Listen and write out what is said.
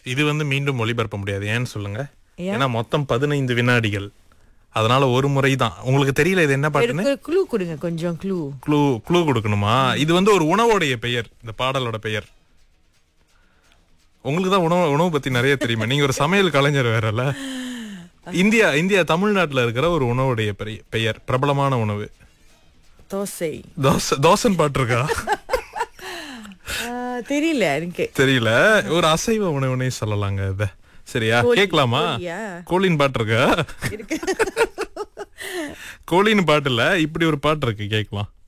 இது வந்து மீண்டும் ஒளிபரப்ப முடியாது. ஏன்னு சொல்லுங்க? ஏன்? ஏன்னா மொத்தம் 15 வினாடிகள். அதனால ஒரு முறை தான். உங்களுக்கு தெரியல இது என்ன பாட்டுன்னு? எனக்கு க்ளூ கொடுங்க, கொஞ்சம் க்ளூ. க்ளூ கொடுக்கணுமா? இது வந்து ஒரு உணவோடைய பெயர். இந்த பாடலோட பெயர். உங்களுக்கு தான் உணவு பத்தி நிறைய தெரியுமா? நீங்க ஒரு சமையல் கலைஞர் வேறல்ல. இந்தியா தமிழ்நாட்டுல இருக்கிற ஒரு உணவுடைய பெயர், பிரபலமான உணவு. தோசை. தோசன் பாட்டு இருக்கா? தெரியல எனக்கு. தெரியல. ஒரு அசைவ உணவுனே சொல்லலாங்க இத. சரியா? கேட்கலாமா? கோழின் பாட்டு இருக்கா? கோழின்னு பாட்டு இல்ல, இப்படி ஒரு பாட்டு இருக்கு, கேட்கலாம்.